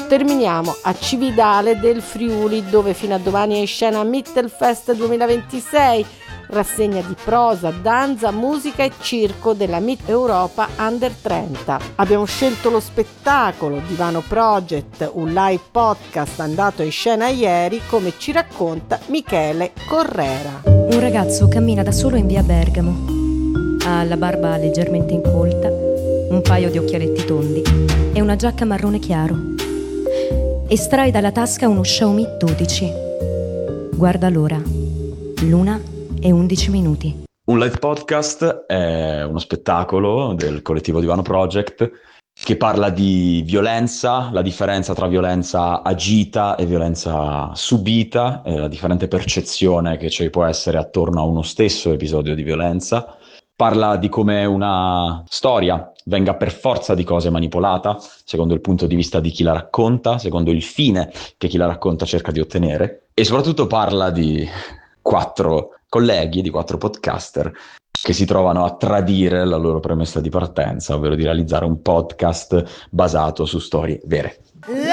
terminiamo a Cividale del Friuli, dove fino a domani è in scena Mittelfest 2026, rassegna di prosa, danza, musica e circo della Meet Europa Under 30. Abbiamo scelto lo spettacolo Divano Project, un live podcast andato in scena ieri, come ci racconta Michele Correra. Un ragazzo cammina da solo in via Bergamo. Ha la barba leggermente incolta, un paio di occhialetti tondi e una giacca marrone chiaro. Estrae dalla tasca uno Xiaomi 12. Guarda l'ora. l'1:11. Un live podcast è uno spettacolo del collettivo Divano Project che parla di violenza, la differenza tra violenza agita e violenza subita, la differente percezione che ci può essere attorno a uno stesso episodio di violenza. Parla di come una storia venga per forza di cose manipolata, secondo il punto di vista di chi la racconta, secondo il fine che chi la racconta cerca di ottenere, e soprattutto parla di 4 colleghi, di 4 podcaster che si trovano a tradire la loro premessa di partenza, ovvero di realizzare un podcast basato su storie vere. Live!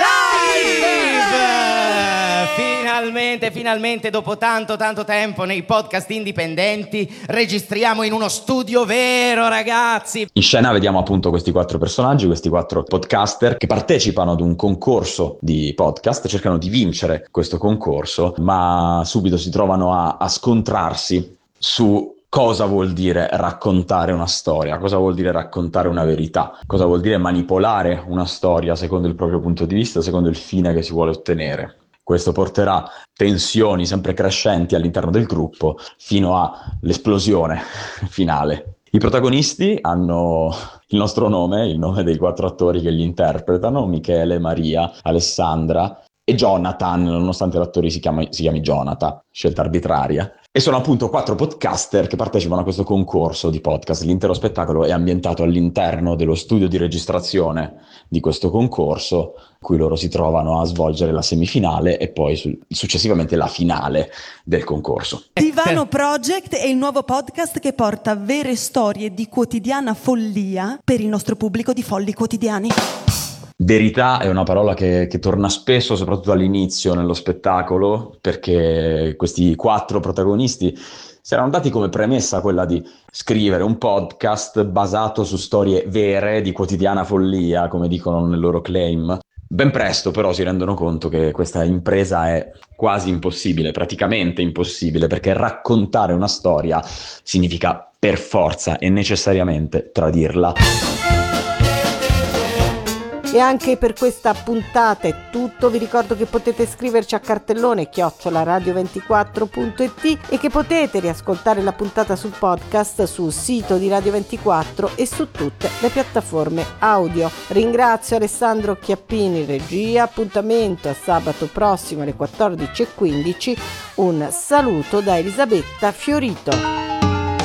Finalmente, dopo tanto tempo nei podcast indipendenti, registriamo in uno studio vero, ragazzi! In scena vediamo appunto questi 4 personaggi, questi 4 podcaster che partecipano ad un concorso di podcast, cercano di vincere questo concorso, ma subito si trovano a scontrarsi su cosa vuol dire raccontare una storia, cosa vuol dire raccontare una verità, cosa vuol dire manipolare una storia secondo il proprio punto di vista, secondo il fine che si vuole ottenere. Questo porterà tensioni sempre crescenti all'interno del gruppo fino all'esplosione finale. I protagonisti hanno il nostro nome, il nome dei 4 attori che li interpretano, Michele, Maria, Alessandra e Jonathan, nonostante l'attore si chiami Jonathan, scelta arbitraria. E sono appunto 4 podcaster che partecipano a questo concorso di podcast. L'intero spettacolo è ambientato all'interno dello studio di registrazione di questo concorso, in cui loro si trovano a svolgere la semifinale e poi successivamente la finale del concorso. Divano Project è il nuovo podcast che porta vere storie di quotidiana follia per il nostro pubblico di folli quotidiani. Verità è una parola che torna spesso, soprattutto all'inizio nello spettacolo, perché questi 4 protagonisti si erano dati come premessa quella di scrivere un podcast basato su storie vere di quotidiana follia, come dicono nel loro claim. Ben presto però si rendono conto che questa impresa è quasi impossibile, praticamente impossibile, perché raccontare una storia significa per forza e necessariamente tradirla. E anche per questa puntata è tutto. Vi ricordo che potete scriverci a cartellone@radio24.it e che potete riascoltare la puntata sul podcast sul sito di Radio 24 e su tutte le piattaforme audio. Ringrazio Alessandro Chiappini, regia. Appuntamento a sabato prossimo alle 14:15. Un saluto da Elisabetta Fiorito.